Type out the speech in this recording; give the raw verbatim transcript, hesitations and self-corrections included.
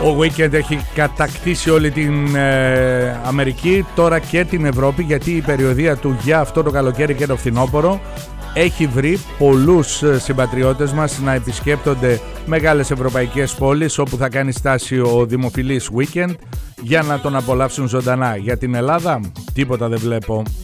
Ο Weekend έχει κατακτήσει όλη την ε, Αμερική, τώρα και την Ευρώπη, γιατί η περιοδεία του για αυτό το καλοκαίρι και το φθινόπωρο έχει βρει πολλούς συμπατριώτες μας να επισκέπτονται μεγάλες ευρωπαϊκές πόλεις όπου θα κάνει στάση ο δημοφιλής Weekend για να τον απολαύσουν ζωντανά. Για την Ελλάδα τίποτα δεν βλέπω.